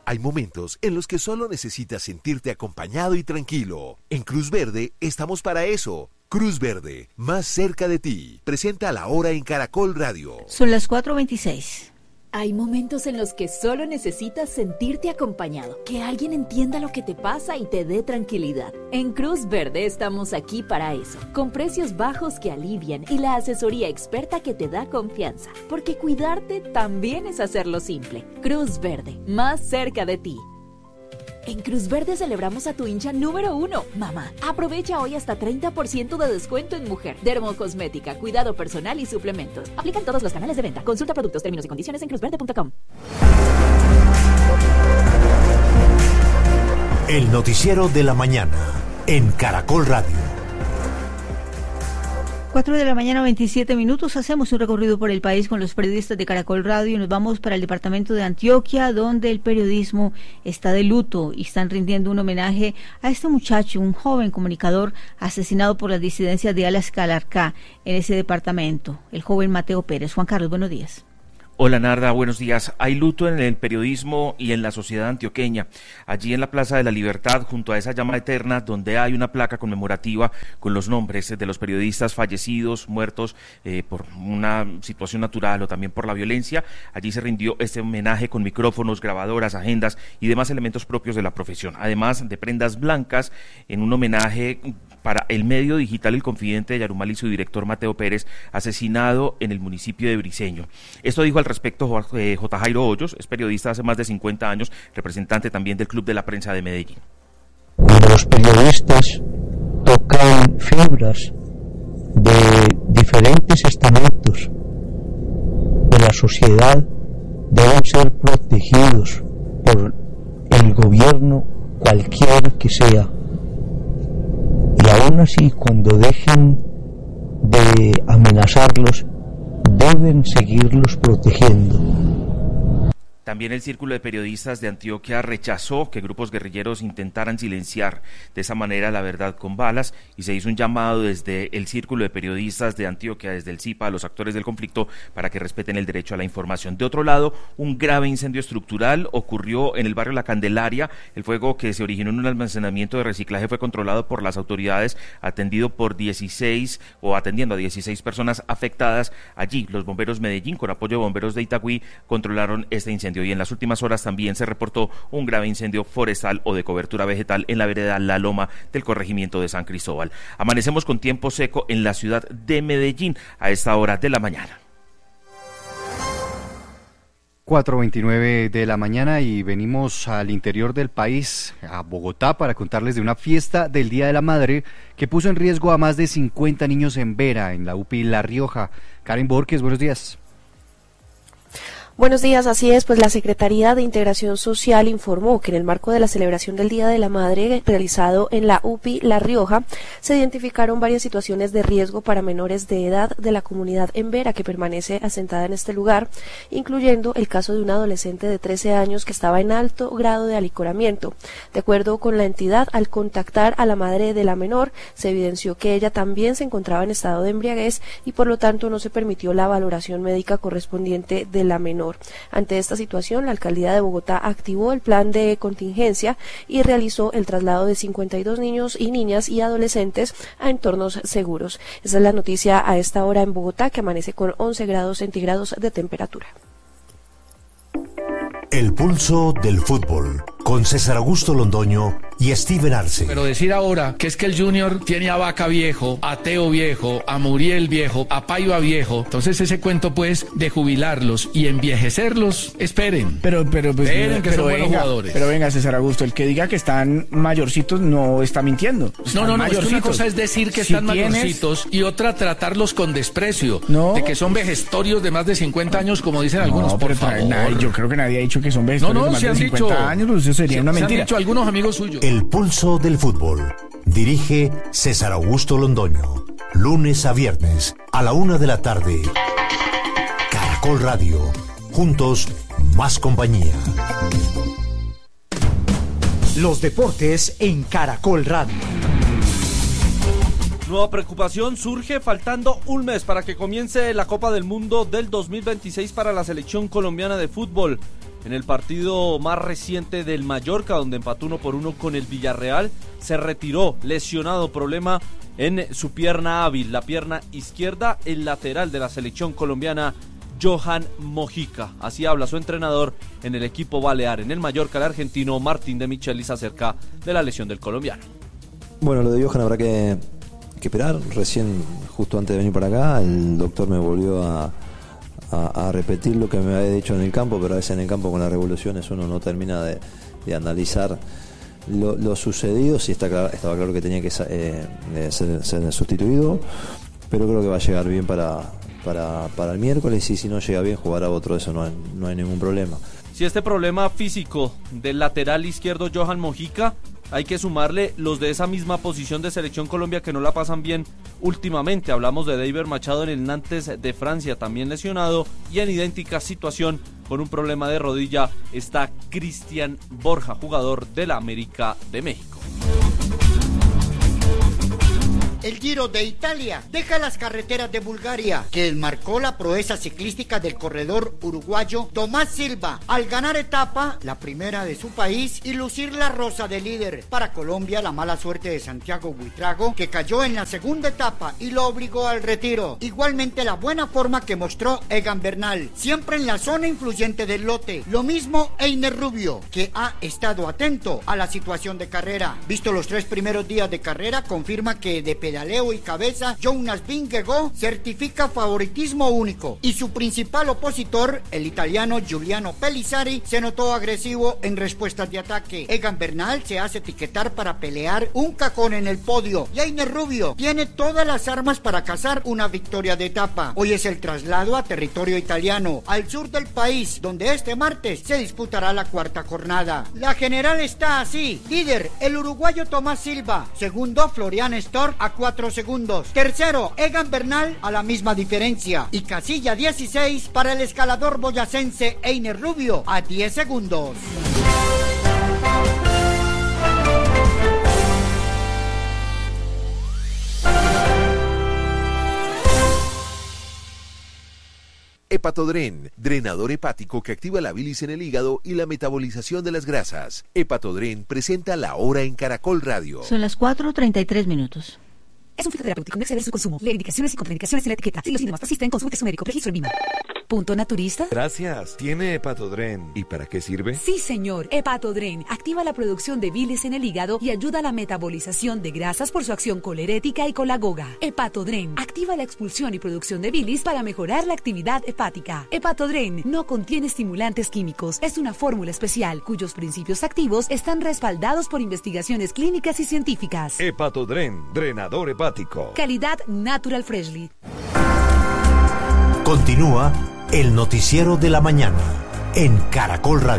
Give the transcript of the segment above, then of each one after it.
Hay momentos en los que solo necesitas sentirte acompañado y tranquilo. En Cruz Verde estamos para eso. Cruz Verde, más cerca de ti. Presenta La Hora en Caracol Radio. Son las 4:26. Hay momentos en los que solo necesitas sentirte acompañado, que alguien entienda lo que te pasa y te dé tranquilidad. En Cruz Verde estamos aquí para eso, con precios bajos que alivian y la asesoría experta que te da confianza, porque cuidarte también es hacerlo simple. Cruz Verde, más cerca de ti. En Cruz Verde celebramos a tu hincha número 1, mamá. Aprovecha hoy hasta 30% de descuento en mujer, dermocosmética, cuidado personal y suplementos. Aplican todos los canales de venta. Consulta productos, términos y condiciones en cruzverde.com. El noticiero de la mañana en Caracol Radio. 4:27 a.m. Hacemos un recorrido por el país con los periodistas de Caracol Radio y nos vamos para el departamento de Antioquia, donde el periodismo está de luto y están rindiendo un homenaje a este muchacho, un joven comunicador asesinado por las disidencias de Alas Calarcá en ese departamento, el joven Mateo Pérez. Juan Carlos, buenos días. Hola Narda, buenos días. Hay luto en el periodismo y en la sociedad antioqueña. Allí en la Plaza de la Libertad, junto a esa llama eterna, donde hay una placa conmemorativa con los nombres de los periodistas fallecidos, muertos por una situación natural o también por la violencia, allí se rindió este homenaje con micrófonos, grabadoras, agendas y demás elementos propios de la profesión, además de prendas blancas, en un homenaje para el medio digital El Confidente de Yarumal y su director Mateo Pérez, asesinado en el municipio de Briceño. Esto dijo al respecto J. Jairo Hoyos, es periodista hace más de 50 años, representante también del Club de la Prensa de Medellín. Cuando los periodistas tocan fibras de diferentes estamentos de la sociedad, deben ser protegidos por el gobierno cualquiera que sea. Y aún así, cuando dejen de amenazarlos, deben seguirlos protegiendo. También el Círculo de Periodistas de Antioquia rechazó que grupos guerrilleros intentaran silenciar de esa manera la verdad con balas y se hizo un llamado desde el Círculo de Periodistas de Antioquia, desde el CIPA, a los actores del conflicto para que respeten el derecho a la información. De otro lado, un grave incendio estructural ocurrió en el barrio La Candelaria. El fuego que se originó en un almacenamiento de reciclaje fue controlado por las autoridades, atendiendo a 16 personas afectadas. Allí, los bomberos Medellín, con apoyo de bomberos de Itagüí, controlaron este incendio. Y en las últimas horas también se reportó un grave incendio forestal o de cobertura vegetal en la vereda La Loma del corregimiento de San Cristóbal. Amanecemos con tiempo seco en la ciudad de Medellín a esta hora de la mañana. 4:29 de la mañana y venimos al interior del país, a Bogotá, para contarles de una fiesta del Día de la Madre que puso en riesgo a más de 50 niños en Vera, en la UPI La Rioja. Karen Borges, buenos días. Buenos días, así es, pues la Secretaría de Integración Social informó que en el marco de la celebración del Día de la Madre realizado en la UPI La Rioja, se identificaron varias situaciones de riesgo para menores de edad de la comunidad en Vera que permanece asentada en este lugar, incluyendo el caso de un adolescente de 13 años que estaba en alto grado de alicoramiento. De acuerdo con la entidad, al contactar a la madre de la menor, se evidenció que ella también se encontraba en estado de embriaguez y por lo tanto no se permitió la valoración médica correspondiente de la menor. Ante esta situación, la Alcaldía de Bogotá activó el plan de contingencia y realizó el traslado de 52 niños y niñas y adolescentes a entornos seguros. Esa es la noticia a esta hora en Bogotá, que amanece con 11 grados centígrados de temperatura. El pulso del fútbol, con César Augusto Londoño y Steven Arce. Pero decir ahora que es que el Junior tiene a Vaca viejo, a Teo viejo, a Muriel viejo, a Paiva viejo, entonces ese cuento pues de jubilarlos y envejecerlos, esperen. Esperen que son buenos jugadores. Pero venga, César Augusto, el que diga que están mayorcitos no está mintiendo. No, es que una cosa es decir que están mayorcitos y otra tratarlos con desprecio, de que son vejestorios de más de 50 años, como dicen algunos, por favor. Yo creo que nadie ha dicho que son vejestorios de más de 50 años, pues eso sería una mentira. Se han dicho algunos amigos suyos. El pulso del fútbol. Dirige César Augusto Londoño. Lunes a viernes a la 1:00 p.m. Caracol Radio. Juntos, más compañía. Los deportes en Caracol Radio. Nueva preocupación surge faltando un mes para que comience la Copa del Mundo del 2026 para la selección colombiana de fútbol. en el partido más reciente del Mallorca, donde empató 1-1 con el Villarreal. Se retiró lesionado, problema en su pierna hábil, la pierna izquierda, el lateral de la selección colombiana, Johan Mojica. Así habla su entrenador en el equipo balear. En el Mallorca, el argentino Martín de Michelis acerca de la lesión del colombiano. Bueno, lo de Johan habrá que esperar. Recién, justo antes de venir para acá, el doctor me volvió a repetir lo que me había dicho en el campo, pero a veces en el campo con las revoluciones uno no termina de analizar lo sucedido. Sí, estaba claro que tenía que ser sustituido, pero creo que va a llegar bien para el miércoles, y si no llega bien jugará otro, eso no hay ningún problema. Si este problema físico del lateral izquierdo Johan Mojica, hay que sumarle los de esa misma posición de Selección Colombia que no la pasan bien últimamente. Hablamos de David Machado en el Nantes de Francia, también lesionado, y en idéntica situación con un problema de rodilla está Cristian Borja, jugador de la América de México. El Giro de Italia deja las carreteras de Bulgaria, que marcó la proeza ciclística del corredor uruguayo Tomás Silva al ganar etapa, la primera de su país, y lucir la rosa de líder. Para Colombia, la mala suerte de Santiago Buitrago, que cayó en la segunda etapa y lo obligó al retiro. Igualmente la buena forma que mostró Egan Bernal, siempre en la zona influyente del lote. Lo mismo Einer Rubio, que ha estado atento a la situación de carrera. Visto los 3 primeros días de carrera, confirma que de pedaleo y cabeza, Jonas Vingegaard certifica favoritismo único, y su principal opositor, el italiano Giuliano Pellizzari, se notó agresivo en respuestas de ataque. Egan Bernal se hace etiquetar para pelear un cajón en el podio, y Einer Rubio tiene todas las armas para cazar una victoria de etapa. Hoy es el traslado a territorio italiano, al sur del país, donde este martes se disputará la 4ª jornada. La general está así: líder el uruguayo Tomás Silva, segundo Florian Stork a 4 segundos, tercero Egan Bernal a la misma diferencia, y casilla 16 para el escalador boyacense Einer Rubio a 10 segundos. Hepatodren, drenador hepático que activa la bilis en el hígado y la metabolización de las grasas. Hepatodren presenta La Hora en Caracol Radio. Son las 4:33 minutos. Es un fitoterapéutico, no exceder su consumo. Lee indicaciones y contraindicaciones en la etiqueta. Si los síntomas persisten, consulte a su médico. Registro en Vima. ¿Punto naturista? Gracias. ¿Tiene Hepatodren? ¿Y para qué sirve? Sí, señor. Hepatodren activa la producción de bilis en el hígado y ayuda a la metabolización de grasas por su acción colerética y colagoga. Hepatodren activa la expulsión y producción de bilis para mejorar la actividad hepática. Hepatodren no contiene estimulantes químicos. Es una fórmula especial cuyos principios activos están respaldados por investigaciones clínicas y científicas. Hepatodren, drenador hepático. Calidad Natural Freshly. Continúa el noticiero de la mañana en Caracol Radio.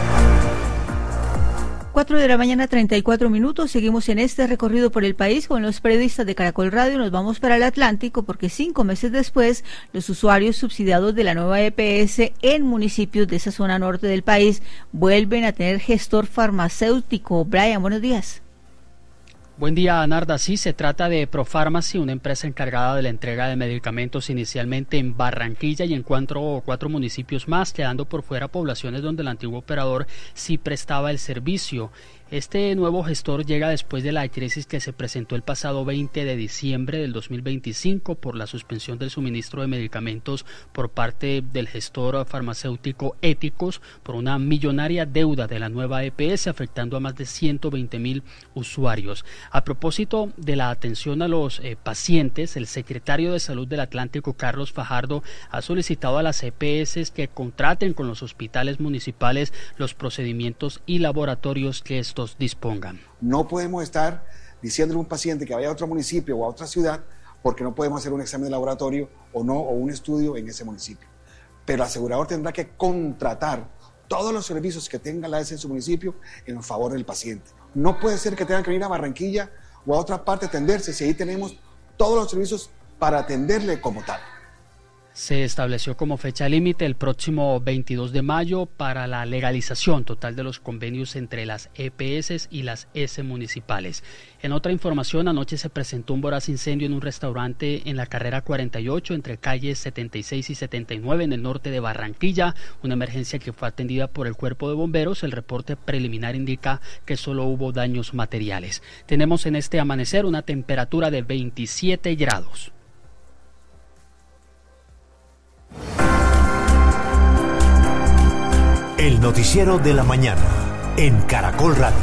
4:34 a.m. Seguimos en este recorrido por el país con los periodistas de Caracol Radio. Nos vamos para el Atlántico porque 5 meses después, los usuarios subsidiados de la nueva EPS en municipios de esa zona norte del país vuelven a tener gestor farmacéutico. Brian, buenos días. Buen día, Narda. Sí, se trata de Profarmacy, una empresa encargada de la entrega de medicamentos inicialmente en Barranquilla y en 4 municipios más, quedando por fuera poblaciones donde el antiguo operador sí prestaba el servicio. Este nuevo gestor llega después de la crisis que se presentó el pasado 20 de diciembre del 2025 por la suspensión del suministro de medicamentos por parte del gestor farmacéutico Éticos por una millonaria deuda de la nueva EPS, afectando a más de 120.000 usuarios. A propósito de la atención a los pacientes, el secretario de Salud del Atlántico, Carlos Fajardo, ha solicitado a las EPS que contraten con los hospitales municipales los procedimientos y laboratorios que estos dispongan. No podemos estar diciéndole a un paciente que vaya a otro municipio o a otra ciudad porque no podemos hacer un examen de laboratorio o un estudio en ese municipio. Pero el asegurador tendrá que contratar todos los servicios que tenga la AS en su municipio en favor del paciente. No puede ser que tengan que venir a Barranquilla o a otra parte a atenderse si ahí tenemos todos los servicios para atenderle como tal. Se estableció como fecha límite el próximo 22 de mayo para la legalización total de los convenios entre las EPS y las S municipales. En otra información, anoche se presentó un voraz incendio en un restaurante en la carrera 48 entre calles 76 y 79 en el norte de Barranquilla, una emergencia que fue atendida por el cuerpo de bomberos. El reporte preliminar indica que solo hubo daños materiales. Tenemos en este amanecer una temperatura de 27 grados. El noticiero de la mañana en Caracol Radio.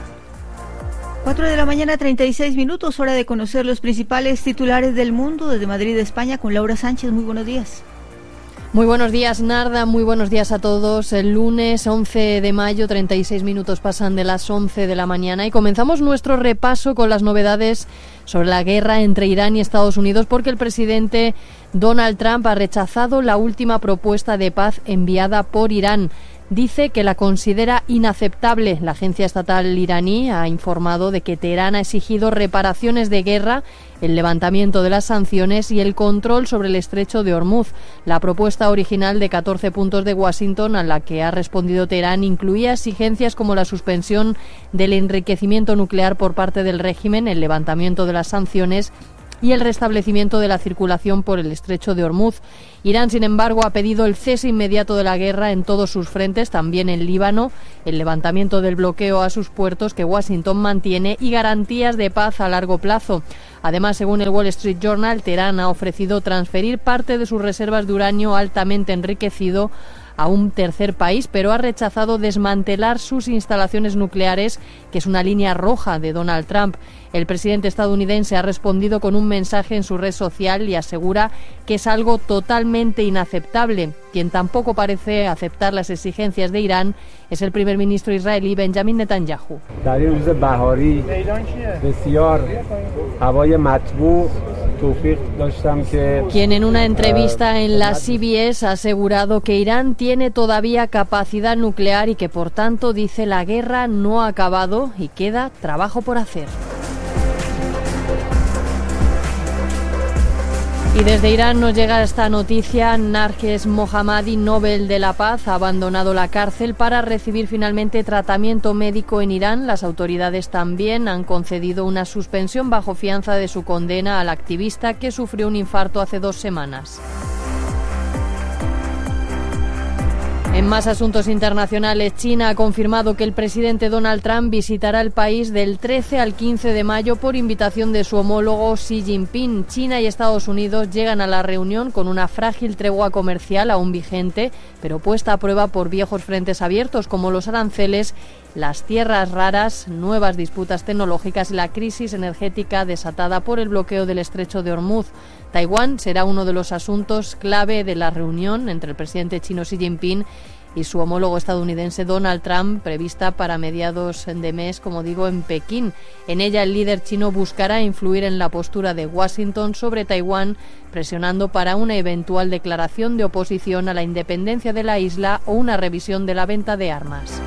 4 de la mañana, 36 minutos, hora de conocer los principales titulares del mundo desde Madrid, España, con Laura Sánchez. Muy buenos días. Muy buenos días, Narda, muy buenos días a todos. El lunes 11 de mayo, 36 minutos pasan de las 11 de la mañana y comenzamos nuestro repaso con las novedades sobre la guerra entre Irán y Estados Unidos, porque el presidente Donald Trump ha rechazado la última propuesta de paz enviada por Irán. Dice que la considera inaceptable. La agencia estatal iraní ha informado de que Teherán ha exigido reparaciones de guerra, el levantamiento de las sanciones y el control sobre el estrecho de Hormuz. La propuesta original de 14 puntos de Washington, a la que ha respondido Teherán, incluía exigencias como la suspensión del enriquecimiento nuclear por parte del régimen, el levantamiento de las sanciones y el restablecimiento de la circulación por el estrecho de Hormuz. Irán, sin embargo, ha pedido el cese inmediato de la guerra en todos sus frentes, también en Líbano, el levantamiento del bloqueo a sus puertos que Washington mantiene y garantías de paz a largo plazo. Además, según el Wall Street Journal, Teherán ha ofrecido transferir parte de sus reservas de uranio altamente enriquecido a un tercer país, pero ha rechazado desmantelar sus instalaciones nucleares, que es una línea roja de Donald Trump. El presidente estadounidense ha respondido con un mensaje en su red social y asegura que es algo totalmente inaceptable. Quien tampoco parece aceptar las exigencias de Irán es el primer ministro israelí Benjamin Netanyahu. Quien en una entrevista en la CBS ha asegurado que Irán tiene todavía capacidad nuclear y que por tanto, dice, la guerra no ha acabado y queda trabajo por hacer. Y desde Irán nos llega esta noticia. Narges Mohammadi, Nobel de la Paz, ha abandonado la cárcel para recibir finalmente tratamiento médico en Irán. Las autoridades también han concedido una suspensión bajo fianza de su condena al activista que sufrió un infarto hace 2 semanas. En más asuntos internacionales, China ha confirmado que el presidente Donald Trump visitará el país del 13 al 15 de mayo por invitación de su homólogo Xi Jinping. China y Estados Unidos llegan a la reunión con una frágil tregua comercial aún vigente, pero puesta a prueba por viejos frentes abiertos como los aranceles, las tierras raras, nuevas disputas tecnológicas y la crisis energética desatada por el bloqueo del estrecho de Hormuz. Taiwán será uno de los asuntos clave de la reunión entre el presidente chino Xi Jinping y su homólogo estadounidense Donald Trump, prevista para mediados de mes, como digo, en Pekín. En ella el líder chino buscará influir en la postura de Washington sobre Taiwán, presionando para una eventual declaración de oposición a la independencia de la isla o una revisión de la venta de armas.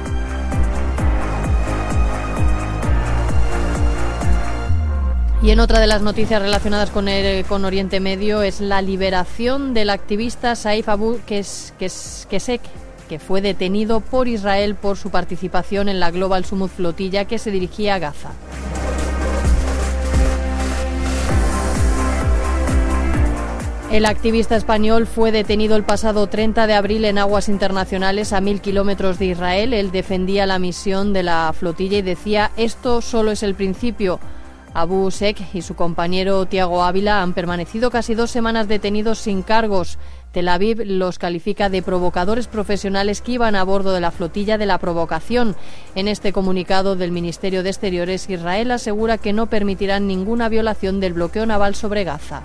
Y en otra de las noticias relacionadas con Oriente Medio es la liberación del activista Saif Abu Kesek, que fue detenido por Israel por su participación en la Global Summit flotilla que se dirigía a Gaza. El activista español fue detenido el pasado 30 de abril en aguas internacionales a 1.000 kilómetros de Israel. Él defendía la misión de la flotilla y decía: esto solo es el principio. Abu Sek y su compañero Tiago Ávila han permanecido casi 2 semanas detenidos sin cargos. Tel Aviv los califica de provocadores profesionales que iban a bordo de la flotilla de la provocación. En este comunicado del Ministerio de Exteriores, Israel asegura que no permitirán ninguna violación del bloqueo naval sobre Gaza.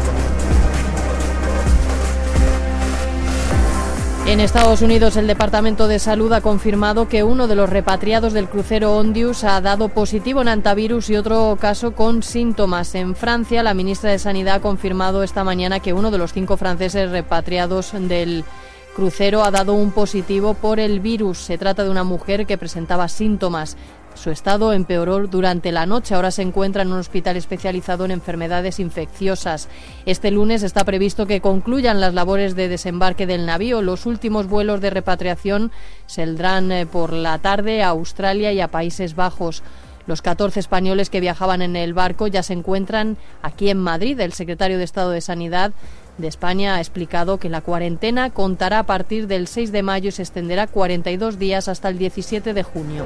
En Estados Unidos, el Departamento de Salud ha confirmado que uno de los repatriados del crucero Ondius ha dado positivo en antivirus y otro caso con síntomas. En Francia, la ministra de Sanidad ha confirmado esta mañana que uno de los 5 franceses repatriados del crucero ha dado un positivo por el virus. Se trata de una mujer que presentaba síntomas. Su estado empeoró durante la noche. Ahora se encuentra en un hospital especializado en enfermedades infecciosas. Este lunes está previsto que concluyan las labores de desembarque del navío. Los últimos vuelos de repatriación saldrán por la tarde a Australia y a Países Bajos. Los 14 españoles que viajaban en el barco ya se encuentran aquí en Madrid. El secretario de Estado de Sanidad de España ha explicado que la cuarentena contará a partir del 6 de mayo y se extenderá 42 días hasta el 17 de junio.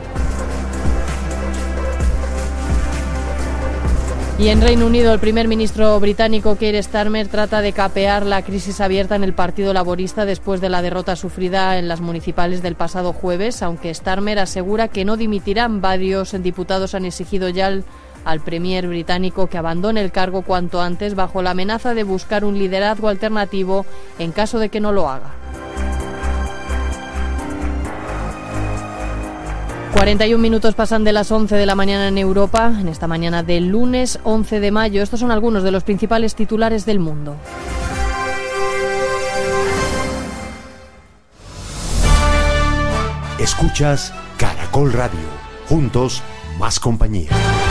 Y en Reino Unido, el primer ministro británico Keir Starmer trata de capear la crisis abierta en el Partido Laborista después de la derrota sufrida en las municipales del pasado jueves, aunque Starmer asegura que no dimitirán. Varios diputados han exigido ya al premier británico que abandone el cargo cuanto antes, bajo la amenaza de buscar un liderazgo alternativo en caso de que no lo haga. 41 minutos pasan de las 11 de la mañana en Europa, en esta mañana del lunes 11 de mayo. Estos son algunos de los principales titulares del mundo. Escuchas Caracol Radio. Juntos, más compañía.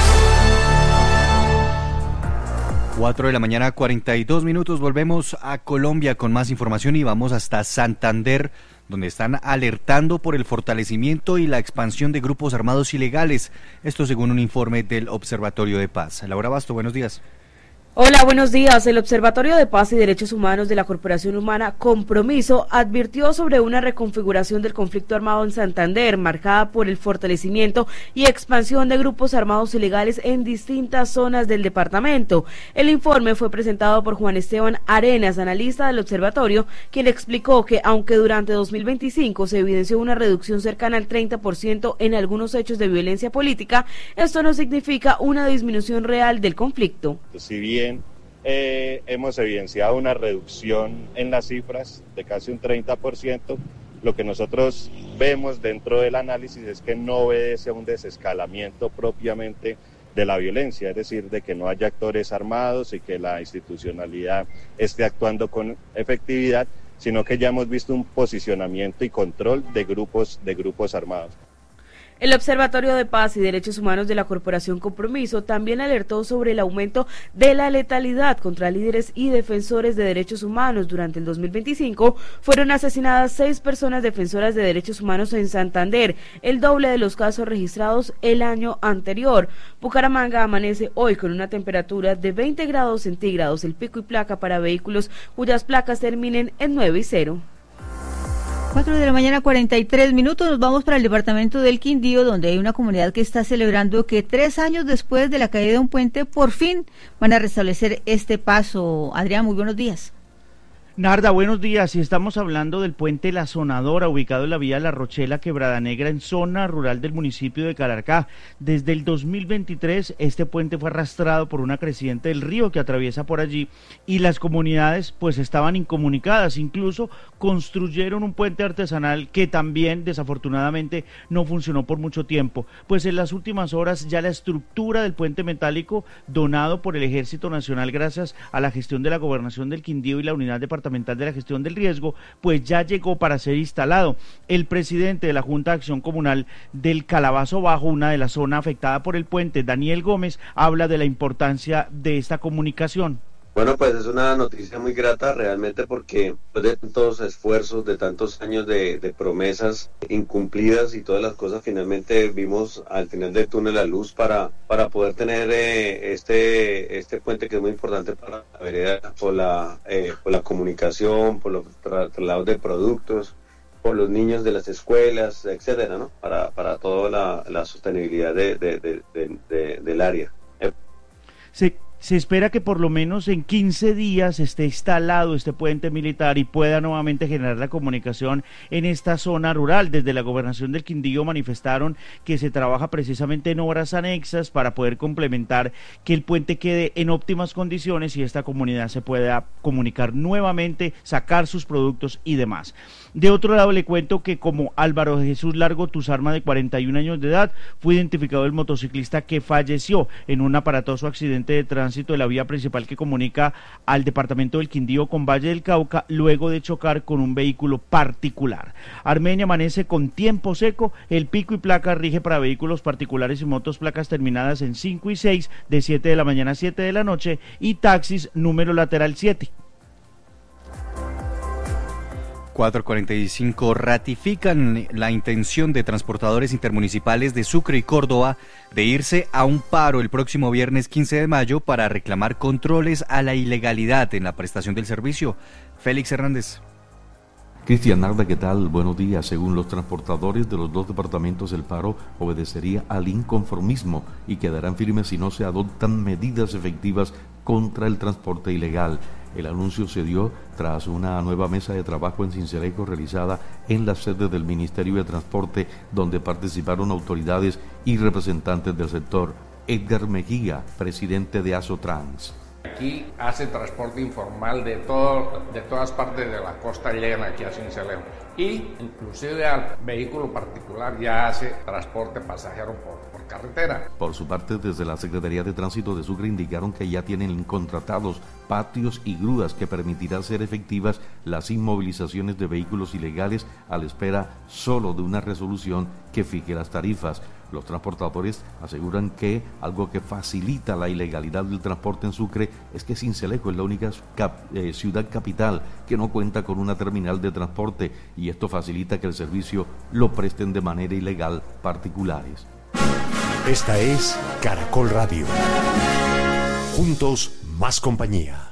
4 de la mañana, 42 minutos. Volvemos a Colombia con más información y vamos hasta Santander, donde están alertando por el fortalecimiento y la expansión de grupos armados ilegales. Esto según un informe del Observatorio de Paz. Laura Basto, buenos días. Hola, buenos días. El Observatorio de Paz y Derechos Humanos de la Corporación Humana Compromiso advirtió sobre una reconfiguración del conflicto armado en Santander, marcada por el fortalecimiento y expansión de grupos armados ilegales en distintas zonas del departamento. El informe fue presentado por Juan Esteban Arenas, analista del observatorio, quien explicó que aunque durante 2025 se evidenció una reducción cercana al 30% en algunos hechos de violencia política, esto no significa una disminución real del conflicto. Si bien hemos evidenciado una reducción en las cifras de casi un 30%, lo que nosotros vemos dentro del análisis es que no obedece a un desescalamiento propiamente de la violencia, es decir, de que no haya actores armados y que la institucionalidad esté actuando con efectividad, sino que ya hemos visto un posicionamiento y control de grupos armados. El Observatorio de Paz y Derechos Humanos de la Corporación Compromiso también alertó sobre el aumento de la letalidad contra líderes y defensores de derechos humanos. Durante el 2025 fueron asesinadas 6 personas defensoras de derechos humanos en Santander, el doble de los casos registrados el año anterior. Bucaramanga amanece hoy con una temperatura de 20 grados centígrados, el pico y placa para vehículos cuyas placas terminen en 9 y 0. 4 de la mañana, 43 minutos, nos vamos para el departamento del Quindío, donde hay una comunidad que está celebrando que 3 años después de la caída de un puente, por fin van a restablecer este paso. Adrián, muy buenos días. Narda, buenos días. Y estamos hablando del puente La Sonadora, ubicado en la vía La Rochela, Quebrada Negra, en zona rural del municipio de Calarcá. Desde el 2023, este puente fue arrastrado por una creciente del río que atraviesa por allí y las comunidades pues estaban incomunicadas. Incluso construyeron un puente artesanal que también desafortunadamente no funcionó por mucho tiempo. Pues en las últimas horas ya la estructura del puente metálico donado por el Ejército Nacional gracias a la gestión de la Gobernación del Quindío y la Unidad Departamental de la Gestión del Riesgo, pues ya llegó para ser instalado. El presidente de la Junta de Acción Comunal del Calabazo Bajo, una de las zonas afectada por el puente, Daniel Gómez, habla de la importancia de esta comunicación. Bueno, pues es una noticia muy grata realmente porque después de tantos esfuerzos, de tantos años de promesas incumplidas y todas las cosas, finalmente vimos al final del túnel la luz para poder tener este puente que es muy importante para la vereda, por la comunicación, por los traslados de productos, por los niños de las escuelas, etcétera, ¿no? Para toda la sostenibilidad del área. Se espera que por lo menos en 15 días esté instalado este puente militar y pueda nuevamente generar la comunicación en esta zona rural. Desde la Gobernación del Quindío manifestaron que se trabaja precisamente en obras anexas para poder complementar que el puente quede en óptimas condiciones y esta comunidad se pueda comunicar nuevamente, sacar sus productos y demás. De otro lado le cuento que como Álvaro Jesús Largo Tuzarma, de 41 años de edad, fue identificado el motociclista que falleció en un aparatoso accidente de tránsito tránsito de la vía principal que comunica al departamento del Quindío con Valle del Cauca, luego de chocar con un vehículo particular. Armenia amanece con tiempo seco, el pico y placa rige para vehículos particulares y motos placas terminadas en 5 y 6, de 7 de la mañana a 7 de la noche, y taxis número lateral 7. 4:45, ratifican la intención de transportadores intermunicipales de Sucre y Córdoba de irse a un paro el próximo viernes 15 de mayo para reclamar controles a la ilegalidad en la prestación del servicio. Félix Hernández. Cristian Narda, ¿qué tal? Buenos días. Según los transportadores de los dos departamentos, el paro obedecería al inconformismo y quedarán firmes si no se adoptan medidas efectivas contra el transporte ilegal. El anuncio se dio tras una nueva mesa de trabajo en Sincelejo realizada en la sede del Ministerio de Transporte, donde participaron autoridades y representantes del sector. Edgar Mejía, presidente de Asotrans. Aquí hace transporte informal de todas partes de la costa, llegan aquí a Sincelejo. Y inclusive al vehículo particular ya hace transporte pasajero por carretera. Por su parte, desde la Secretaría de Tránsito de Sucre indicaron que ya tienen contratados patios y grúas que permitirán ser efectivas las inmovilizaciones de vehículos ilegales a la espera solo de una resolución que fije las tarifas. Los transportadores aseguran que algo que facilita la ilegalidad del transporte en Sucre es que Sincelejo es la única ciudad capital que no cuenta con una terminal de transporte, y esto facilita que el servicio lo presten de manera ilegal particulares. Esta es Caracol Radio. Juntos, más compañía.